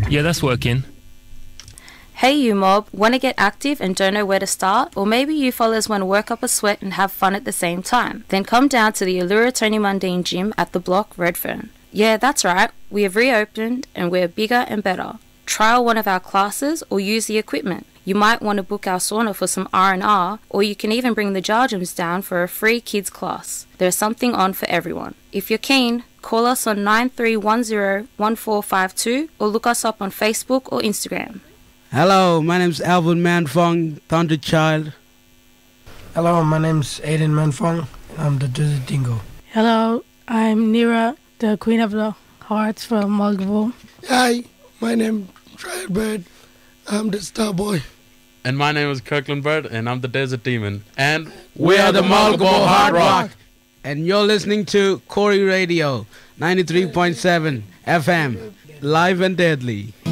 Yeah, that's working. Hey you mob, want to get active and don't know where to start? Or maybe you fellas want to work up a sweat and have fun at the same time? Then come down to the Allura Tony Mundine gym at the block Redfern. Yeah, that's right, we have reopened and we're bigger and better. Trial one of our classes or use the equipment. You might want to book our sauna for some R&R, or you can even bring the jar gyms down for a free kids class. There's something on for everyone. If you're keen, call us on 93101452 or look us up on Facebook or Instagram. Hello, my name's Alvin Manfong, Thunder Child. Hello, my name's Aiden Manfong, and I'm the Desert Dingo. Hello, I'm Nira, the Queen of the Hearts from Mulgable. Hi, my name's Triad Bird. I'm the Star Boy. And my name is Kirkland Bird, and I'm the Desert Demon. And we are the Mulgable Hard Rock. And you're listening to Corey Radio, 93.7 FM, live and deadly.